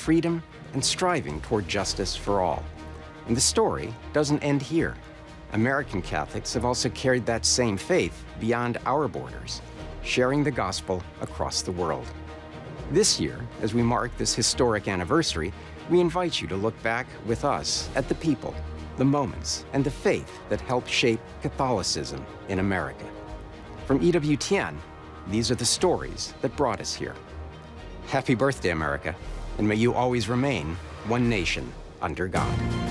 freedom and striving toward justice for all. And the story doesn't end here. American Catholics have also carried that same faith beyond our borders, sharing the gospel across the world. This year, as we mark this historic anniversary, we invite you to look back with us at the people, the moments, and the faith that helped shape Catholicism in America. From EWTN, these are the stories that brought us here. Happy birthday, America, and may you always remain one nation under God.